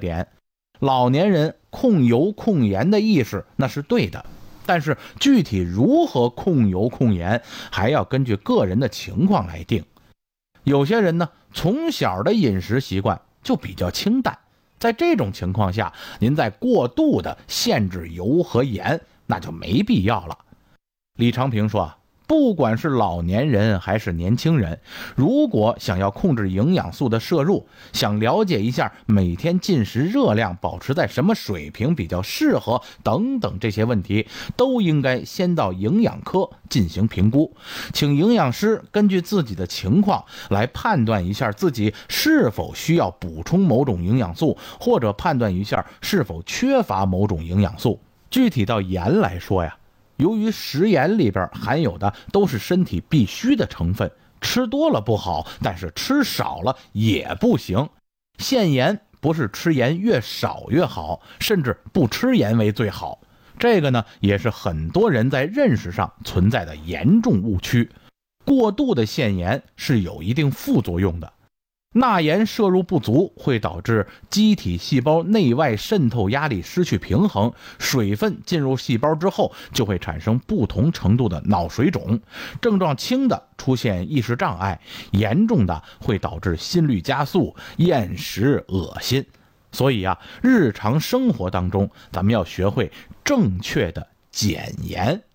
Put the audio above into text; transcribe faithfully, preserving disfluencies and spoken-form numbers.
点。老年人控油控盐的意识那是对的，但是具体如何控油控盐，还要根据个人的情况来定。有些人呢，从小的饮食习惯就比较清淡，在这种情况下，您再过度的限制油和盐，那就没必要了。李长平说，不管是老年人还是年轻人，如果想要控制营养素的摄入，想了解一下每天进食热量保持在什么水平比较适合等等这些问题，都应该先到营养科进行评估，请营养师根据自己的情况来判断一下自己是否需要补充某种营养素，或者判断一下是否缺乏某种营养素。具体到盐来说呀，由于食盐里边含有的都是身体必须的成分，吃多了不好，但是吃少了也不行。限盐不是吃盐越少越好，甚至不吃盐为最好。这个呢，也是很多人在认识上存在的严重误区。过度的限盐是有一定副作用的。钠盐摄入不足会导致机体细胞内外渗透压力失去平衡，水分进入细胞之后就会产生不同程度的脑水肿，症状轻的出现意识障碍，严重的会导致心率加速、厌食、恶心。所以啊，日常生活当中咱们要学会正确的减盐。